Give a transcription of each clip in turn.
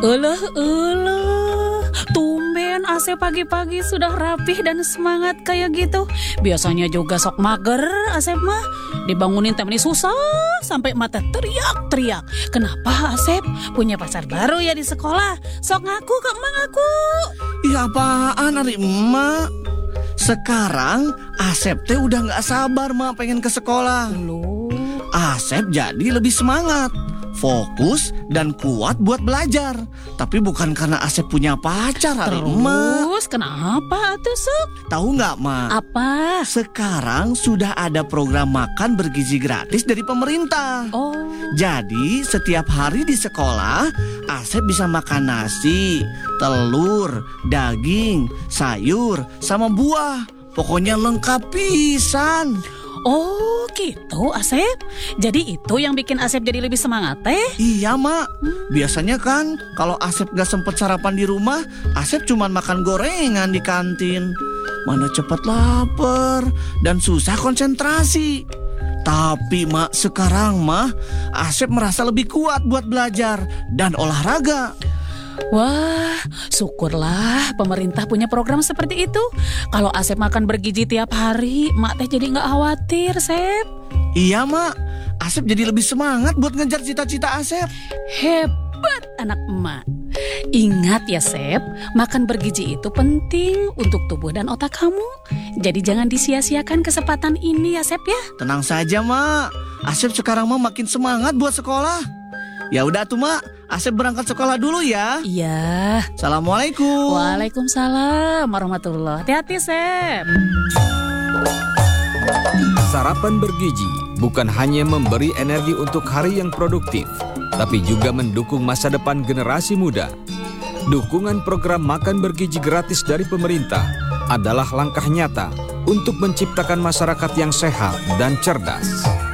Tumben Asep pagi-pagi sudah rapih dan semangat kayak gitu. Biasanya juga sok mager Asep mah. Dibangunin temen susah sampai mata teriak-teriak. Kenapa Asep punya pacar baru ya di sekolah? Sok ngaku ke emak ngaku. Ih, apaan ari emak? Sekarang Asep teh udah gak sabar mak pengen ke sekolah. Loh. Asep jadi lebih semangat, fokus dan kuat buat belajar. Tapi bukan karena Asep punya pacar hari emak. Terus kenapa tuh Sok? Tahu nggak mak? Apa? Sekarang sudah ada program makan bergizi gratis dari pemerintah. Oh. Jadi setiap hari di sekolah Asep bisa makan nasi, telur, daging, sayur, sama buah. Pokoknya lengkap pisan. Oh gitu Asep. Jadi itu yang bikin Asep jadi lebih semangat teh? Iya mak. Biasanya kan kalau Asep gak sempet sarapan di rumah, Asep cuman makan gorengan di kantin. Mana cepet lapar dan susah konsentrasi. Tapi mak, sekarang mah Asep merasa lebih kuat buat belajar dan olahraga. Wah, syukurlah pemerintah punya program seperti itu. Kalau Asep makan bergizi tiap hari, mak teh jadi gak khawatir, Sep. Iya mak, Asep jadi lebih semangat buat ngejar cita-cita Asep. Hebat anak emak. Ingat ya Sep, makan bergizi itu penting untuk tubuh dan otak kamu. Jadi jangan disia-siakan kesempatan ini ya Sep ya. Tenang saja mak, Asep sekarang mah makin semangat buat sekolah. Ya udah tuh mak, Asep berangkat sekolah dulu ya. Iya. Assalamualaikum. Waalaikumsalam warahmatullahi. Hati-hati Sep. Sarapan bergizi bukan hanya memberi energi untuk hari yang produktif, tapi juga mendukung masa depan generasi muda. Dukungan program makan bergizi gratis dari pemerintah adalah langkah nyata untuk menciptakan masyarakat yang sehat dan cerdas.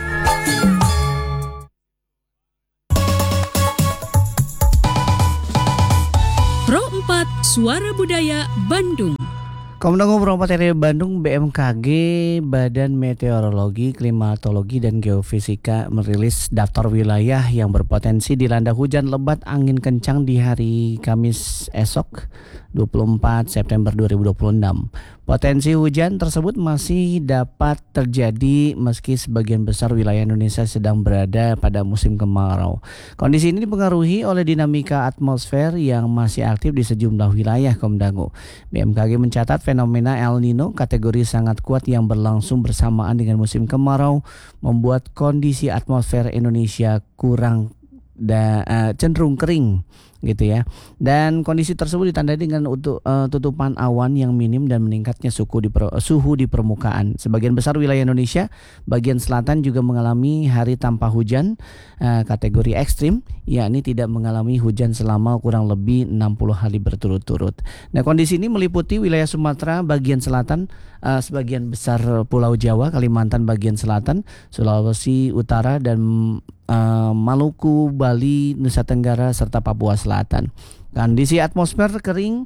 Pro 4 Suara Budaya Bandung. Komandan Pro 4 RRI Bandung BMKG, Badan Meteorologi, Klimatologi dan Geofisika merilis daftar wilayah yang berpotensi dilanda hujan lebat angin kencang di hari Kamis esok 24 September 2026. Potensi hujan tersebut masih dapat terjadi meski sebagian besar wilayah Indonesia sedang berada pada musim kemarau. Kondisi ini dipengaruhi oleh dinamika atmosfer yang masih aktif di sejumlah wilayah Komdango. BMKG mencatat fenomena El Nino kategori sangat kuat yang berlangsung bersamaan dengan musim kemarau membuat kondisi atmosfer Indonesia cenderung kering gitu ya. Dan kondisi tersebut ditandai dengan tutupan awan yang minim dan meningkatnya suhu di permukaan. Sebagian besar wilayah Indonesia bagian selatan juga mengalami hari tanpa hujan kategori ekstrim, yakni tidak mengalami hujan selama kurang lebih 60 hari berturut-turut. Nah, kondisi ini meliputi wilayah Sumatera bagian selatan, sebagian besar Pulau Jawa, Kalimantan bagian selatan, Sulawesi Utara dan Maluku, Bali, Nusa Tenggara serta Papua Selatan. Kondisi atmosfer kering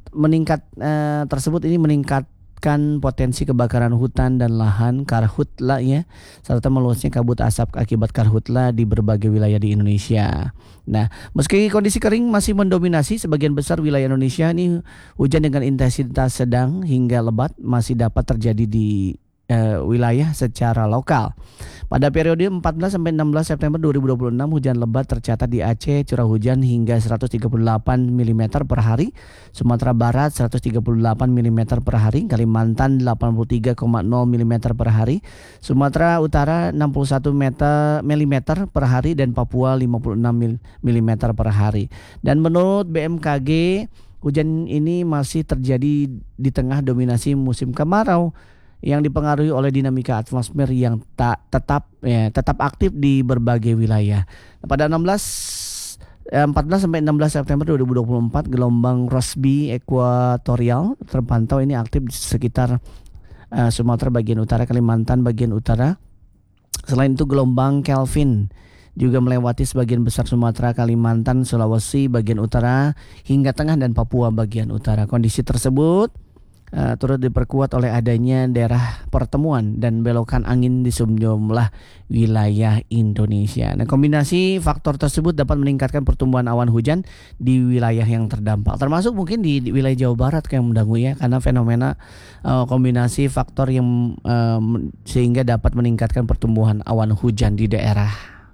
tersebut ini meningkatkan potensi kebakaran hutan dan lahan karhutla ya, serta meluasnya kabut asap akibat karhutla di berbagai wilayah di Indonesia. Nah, meski kondisi kering masih mendominasi sebagian besar wilayah Indonesia, ini hujan dengan intensitas sedang hingga lebat masih dapat terjadi di wilayah secara lokal. Pada periode 14 sampai 16 September 2026 hujan lebat tercatat di Aceh curah hujan hingga 138 mm per hari, Sumatera Barat 138 mm per hari, Kalimantan 83,0 mm per hari, Sumatera Utara 61 mm per hari dan Papua 56 mm per hari. Dan menurut BMKG hujan ini masih terjadi di tengah dominasi musim kemarau yang dipengaruhi oleh dinamika atmosfer yang tetap aktif di berbagai wilayah. Pada 14 sampai 16 September 2024 gelombang Rossby ekuatorial terpantau ini aktif di sekitar Sumatera bagian utara, Kalimantan bagian utara. Selain itu gelombang Kelvin juga melewati sebagian besar Sumatera, Kalimantan, Sulawesi bagian utara hingga tengah dan Papua bagian utara. Kondisi tersebut turut diperkuat oleh adanya daerah pertemuan dan belokan angin di sejumlah wilayah Indonesia. Nah, kombinasi faktor tersebut dapat meningkatkan pertumbuhan awan hujan di wilayah yang terdampak, termasuk mungkin di wilayah Jawa Barat kayak mendangu ya, karena fenomena kombinasi faktor yang sehingga dapat meningkatkan pertumbuhan awan hujan di daerah